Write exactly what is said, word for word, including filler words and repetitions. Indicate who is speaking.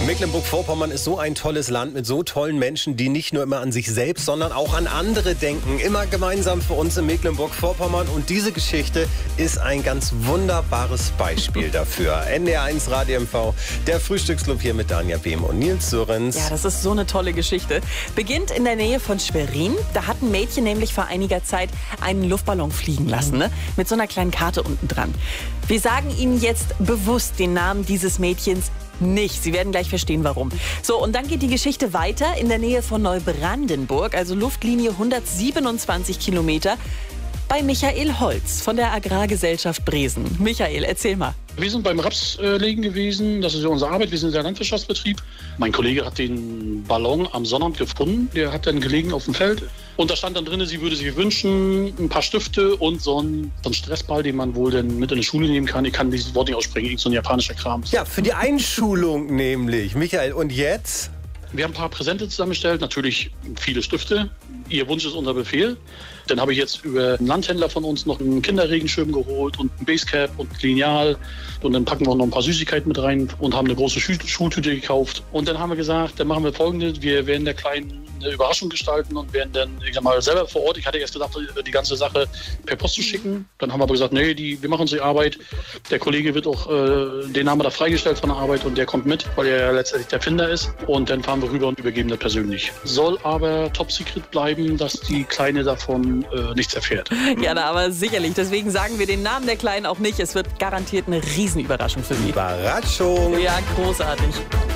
Speaker 1: Mecklenburg-Vorpommern ist so ein tolles Land mit so tollen Menschen, die nicht nur immer an sich selbst, sondern auch an andere denken. Immer gemeinsam für uns in Mecklenburg-Vorpommern. Und diese Geschichte ist ein ganz wunderbares Beispiel dafür. N D R eins Radio M V, der Frühstücksclub hier mit Danja Behm und Nils Sörenz.
Speaker 2: Ja, das ist so eine tolle Geschichte. Beginnt in der Nähe von Schwerin. Da hat ein Mädchen nämlich vor einiger Zeit einen Luftballon fliegen lassen, ne? Mit so einer kleinen Karte unten dran. Wir sagen Ihnen jetzt bewusst den Namen dieses Mädchens nicht. Sie werden gleich verstehen, warum. So, und dann geht die Geschichte weiter in der Nähe von Neubrandenburg, also Luftlinie hundertsiebenundzwanzig Kilometer, bei Michael Holz von der Agrargesellschaft Bresen. Michael, erzähl mal.
Speaker 3: Wir sind beim Rapslegen gewesen, das ist ja unsere Arbeit, wir sind der Landwirtschaftsbetrieb. Mein Kollege hat den Ballon am Sonnabend gefunden, der hat dann gelegen auf dem Feld. Und da stand dann drin, sie würde sich wünschen, ein paar Stifte und so einen, so einen Stressball, den man wohl dann mit in die Schule nehmen kann. Ich kann dieses Wort nicht aussprechen, irgend so ein japanischer Kram.
Speaker 1: Ja, für die Einschulung nämlich. Michael, und jetzt?
Speaker 3: Wir haben ein paar Präsente zusammengestellt, natürlich viele Stifte. Ihr Wunsch ist unser Befehl. Dann habe ich jetzt über einen Landhändler von uns noch einen Kinderregenschirm geholt und ein Basecap und ein Lineal. Und dann packen wir noch ein paar Süßigkeiten mit rein und haben eine große Schu- Schultüte gekauft. Und dann haben wir gesagt, dann machen wir Folgendes. Wir werden der Kleinen eine Überraschung gestalten und werden dann, ich sag mal, selber vor Ort. Ich hatte erst gedacht, die ganze Sache per Post zu schicken. Dann haben wir aber gesagt, nee, die, wir machen unsere Arbeit. Der Kollege wird auch, äh, den haben wir da freigestellt von der Arbeit und der kommt mit, weil er ja letztendlich der Finder ist. Und dann fahren wir rüber und übergeben das persönlich. Soll aber top secret bleiben, dass die Kleine davon äh, nichts erfährt.
Speaker 2: Ja, na, aber sicherlich. Deswegen sagen wir den Namen der Kleinen auch nicht. Es wird garantiert eine Riesenüberraschung für Sie.
Speaker 1: Überraschung!
Speaker 2: Ja, großartig.